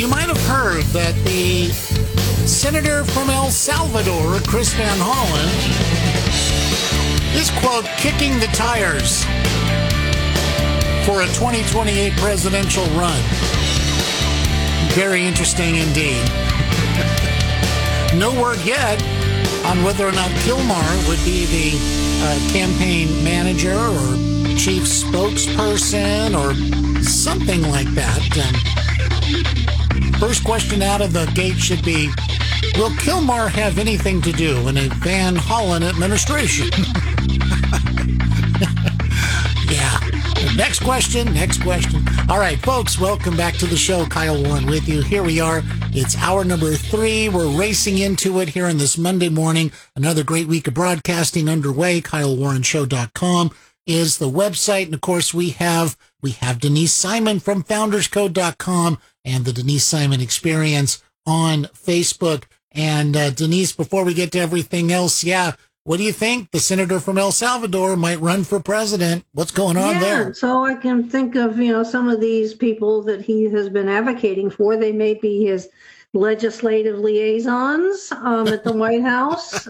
You might have heard that the senator from El Salvador, Chris Van Hollen, is, quote, kicking the tires for a 2028 presidential run. Very interesting indeed. No word yet on whether or not Kilmar would be the campaign manager or chief spokesperson or something like that. First question out of the gate should be, will Kilmar have anything to do in a Van Hollen administration? Yeah. Next question. All right, folks, welcome back to the show. Kyle Warren with you. Here we are. It's hour number 3. We're racing into it here on this Monday morning. Another great week of broadcasting underway. KyleWarrenShow.com is the website. And, of course, we have Denise Simon from FoundersCode.com and the Denise Simon Experience on Facebook. And, Denise, before we get to everything else, what do you think? The senator from El Salvador might run for president. What's going on there? So I can think of, some of these people that he has been advocating for. They may be his legislative liaisons at the White House.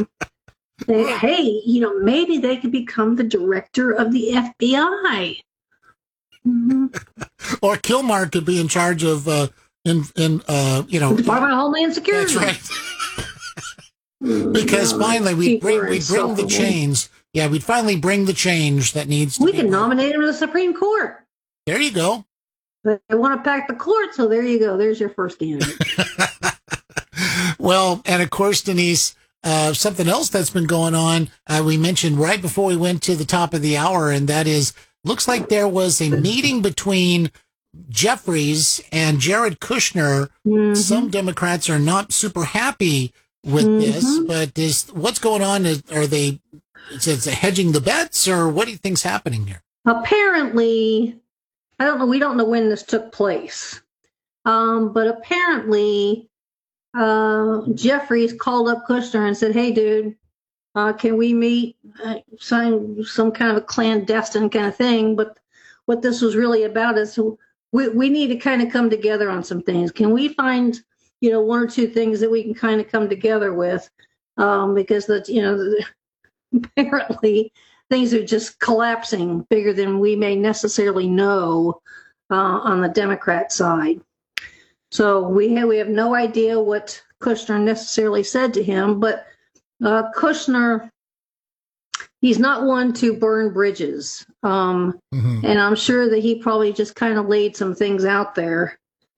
Maybe they could become the director of the FBI. Mm-hmm. Or Kilmar could be in charge of, the Department of Homeland Security. That's right. Because finally we'd bring the change. Yeah, we'd finally bring the change that needs to be. We can nominate him to the Supreme Court. There you go. But they want to pack the court, so there you go. There's your first candidate. Well, and of course, Denise, something else that's been going on, we mentioned right before we went to the top of the hour, and that is, looks like there was a meeting between Jeffries and Jared Kushner. Mm-hmm. Some Democrats are not super happy with this, but what's going on? Is it hedging the bets, or what do you think's happening here? Apparently, I don't know. We don't know when this took place, but apparently, Jeffries called up Kushner and said, "Hey, dude, can we meet? Sign some kind of a clandestine kind of thing." But what this was really about is we need to kind of come together on some things. Can we find one or two things that we can kind of come together with, because apparently things are just collapsing bigger than we may necessarily know on the Democrat side. So we have no idea what Kushner necessarily said to him, but Kushner, he's not one to burn bridges, and I'm sure that he probably just kind of laid some things out there.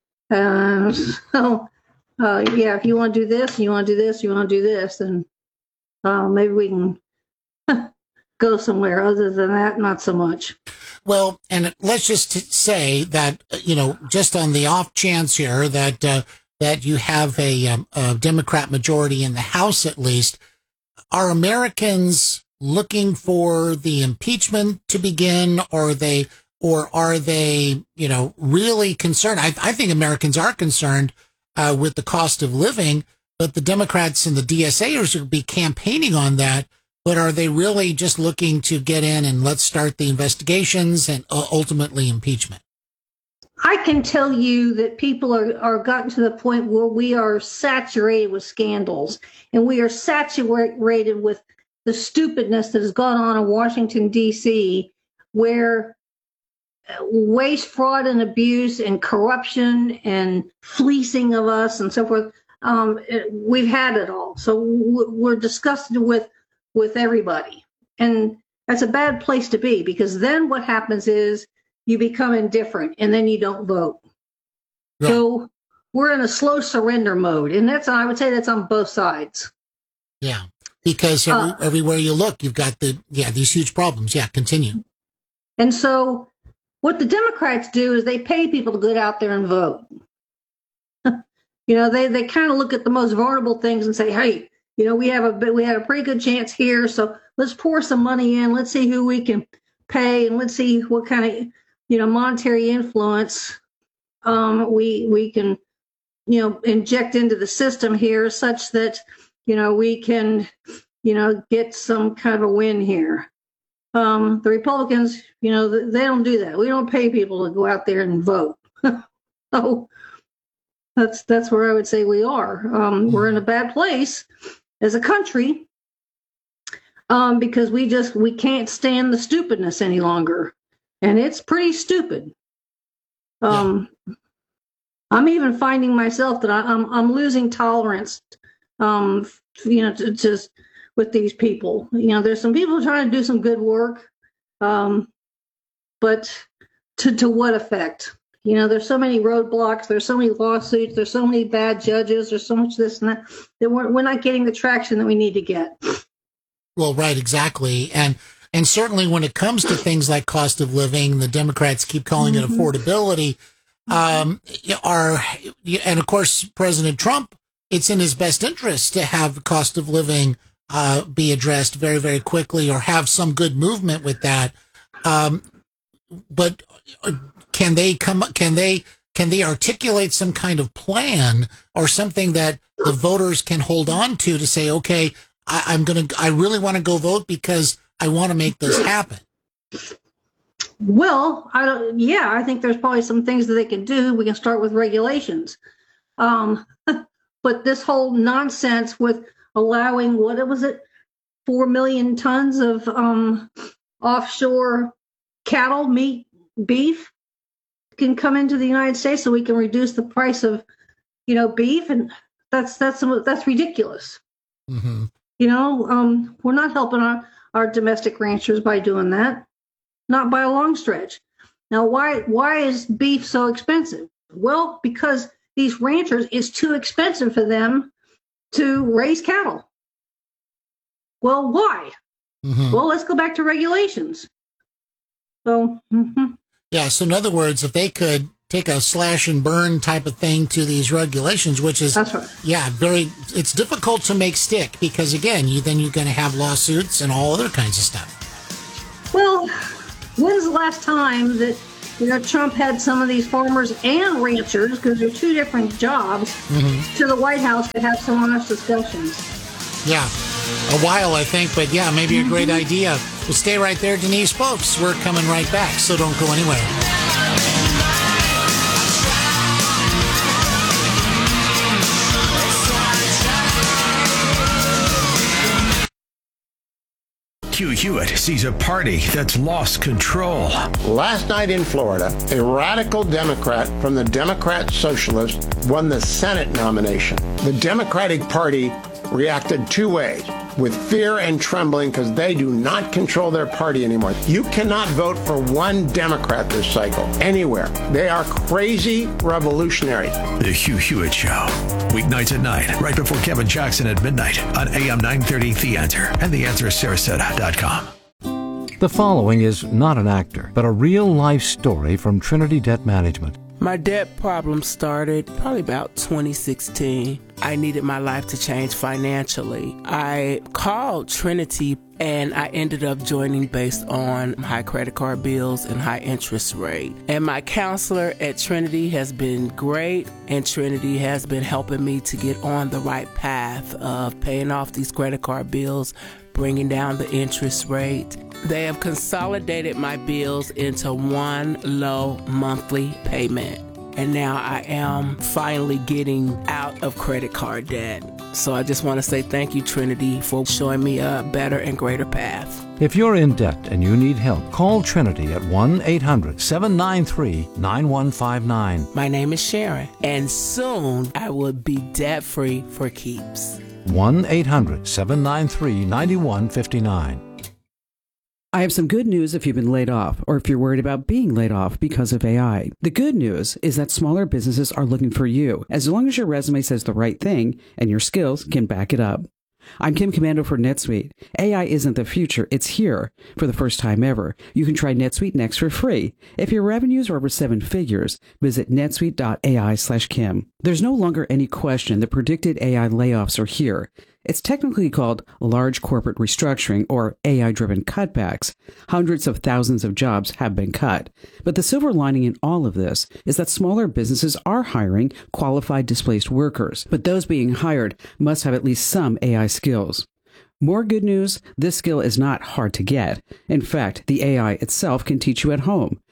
If you want to do this, you want to do this, you want to do this, then maybe we can go somewhere. Other than that, not so much. Well, and let's just say that, just on the off chance here that you have a Democrat majority in the House, at least, are Americans looking for the impeachment to begin, or are they, really concerned? I think Americans are concerned with the cost of living, but the Democrats and the DSAers will be campaigning on that. But are they really just looking to get in and let's start the investigations and ultimately impeachment? I can tell you that people are gotten to the point where we are saturated with scandals, and we are saturated with the stupidness that has gone on in Washington, D.C., where waste, fraud, and abuse and corruption and fleecing of us and so forth, we've had it all. So we're disgusted with everybody. And that's a bad place to be, because then what happens is you become indifferent and then you don't vote. Right. So we're in a slow surrender mode. And I would say that's on both sides. Yeah. Because everywhere you look, you've got these huge problems. Yeah. Continue. And so what the Democrats do is they pay people to get out there and vote. They kind of look at the most vulnerable things and say, hey, we had a pretty good chance here, so let's pour some money in. Let's see who we can pay, and let's see what kind of monetary influence we can inject into the system here, such that we can get some kind of a win here. The Republicans, they don't do that. We don't pay people to go out there and vote. So That's where I would say we are. We're in a bad place as a country because we can't stand the stupidness any longer, and it's pretty stupid. I'm even finding myself that I'm losing tolerance, just with these people. There's some people trying to do some good work, but to what effect? There's so many roadblocks, there's so many lawsuits, there's so many bad judges, there's so much this and that we're not getting the traction that we need to get. Well, right, exactly. And certainly when it comes to things like cost of living, the Democrats keep calling it affordability. And of course, President Trump, it's in his best interest to have cost of living be addressed very, very quickly, or have some good movement with that. But can they articulate some kind of plan or something that the voters can hold on to say, okay, I really want to go vote because I want to make this happen? Well, I think there's probably some things that they can do. We can start with regulations. But this whole nonsense with allowing, 4 million tons of offshore cattle, meat, beef can come into the United States so we can reduce the price of, beef. And that's ridiculous. Mm-hmm. We're not helping our domestic ranchers by doing that. Not by a long stretch. Now, why is beef so expensive? Well, because these ranchers, it's too expensive for them to raise cattle. Well, why? Mm-hmm. Well, let's go back to regulations. So, yeah. So in other words, if they could take a slash and burn type of thing to these regulations, which is, that's right. Yeah, it's difficult to make stick because again, you're going to have lawsuits and all other kinds of stuff. Well, when's the last time that Trump had some of these farmers and ranchers, because they're two different jobs, to the White House to have some honest discussions? Yeah, a while, I think, but yeah, maybe a great idea. Well, stay right there, Denise, folks. We're coming right back, so don't go anywhere. Hugh Hewitt sees a party that's lost control. Last night in Florida, a radical Democrat from the Democrat Socialists won the Senate nomination. The Democratic Party reacted two ways, with fear and trembling because they do not control their party anymore. You cannot vote for one Democrat this cycle, anywhere. They are crazy revolutionary. The Hugh Hewitt Show. Weeknights at 9, right before Kevin Jackson at midnight on AM 930 The Answer and TheAnswerSarasota.com. The following is not an actor, but a real-life story from Trinity Debt Management. My debt problem started probably about 2016. I needed my life to change financially. I called Trinity and I ended up joining based on high credit card bills and high interest rate. And my counselor at Trinity has been great, and Trinity has been helping me to get on the right path of paying off these credit card bills, bringing down the interest rate. They have consolidated my bills into one low monthly payment. And now I am finally getting out of credit card debt. So I just want to say thank you, Trinity, for showing me a better and greater path. If you're in debt and you need help, call Trinity at 1-800-793-9159. My name is Sharon, and soon I will be debt-free for keeps. 1-800-793-9159. I have some good news if you've been laid off, or if you're worried about being laid off because of AI. The good news is that smaller businesses are looking for you, as long as your resume says the right thing and your skills can back it up. I'm Kim Commando for NetSuite. AI isn't the future, it's here. For the first time ever, you can try NetSuite Next for free. If your revenues are over 7 figures, visit netsuite.ai/Kim. There's no longer any question that predicted AI layoffs are here. It's technically called large corporate restructuring or AI-driven cutbacks. Hundreds of thousands of jobs have been cut. But the silver lining in all of this is that smaller businesses are hiring qualified displaced workers. But those being hired must have at least some AI skills. More good news, this skill is not hard to get. In fact, the AI itself can teach you at home.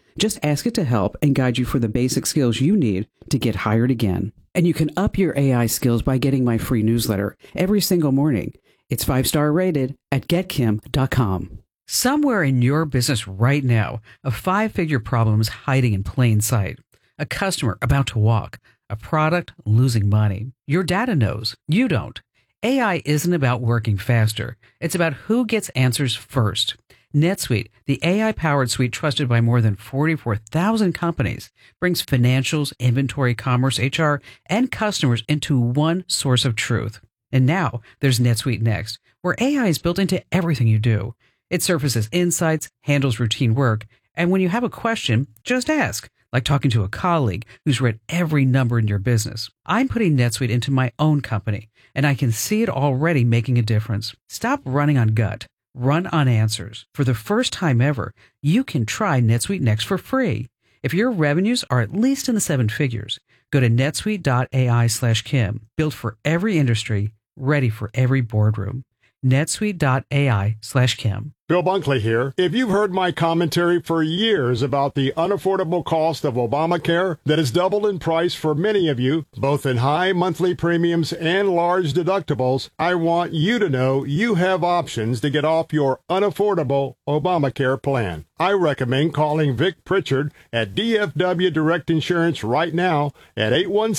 Just ask it to help and guide you for the basic skills you need to get hired again. And you can up your AI skills by getting my free newsletter every single morning. It's 5-star rated at getkim.com. Somewhere in your business right now, a 5-figure problem is hiding in plain sight. A customer about to walk, a product losing money. Your data knows, you don't. AI isn't about working faster. It's about who gets answers first. NetSuite, the AI-powered suite trusted by more than 44,000 companies, brings financials, inventory, commerce, HR, and customers into one source of truth. And now there's NetSuite Next, where AI is built into everything you do. It surfaces insights, handles routine work, and when you have a question, just ask, like talking to a colleague who's read every number in your business. I'm putting NetSuite into my own company, and I can see it already making a difference. Stop running on gut. Run on answers. For the first time ever, you can try NetSuite Next for free. If your revenues are at least in the 7 figures, go to netsuite.ai/Kim. Built for every industry, ready for every boardroom. netsuite.ai/Kim. Bill Bunkley here. If you've heard my commentary for years about the unaffordable cost of Obamacare that has doubled in price for many of you, both in high monthly premiums and large deductibles, I want you to know you have options to get off your unaffordable Obamacare plan. I recommend calling Vic Pritchard at DFW Direct Insurance right now at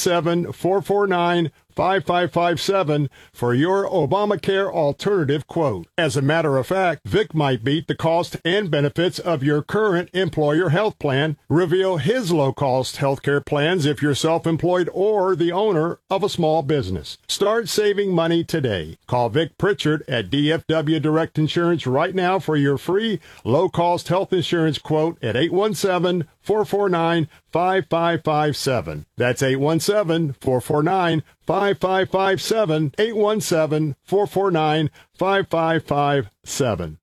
817-449-5557 for your Obamacare alternative quote. As a matter of fact, Vic might beat the cost and benefits of your current employer health plan, reveal his low-cost healthcare plans if you're self-employed or the owner of a small business. Start saving money today. Call Vic Pritchard at DFW Direct Insurance right now for your free low-cost health insurance quote at 817-449-5557. That's 817-449-5557, 817-449-5557.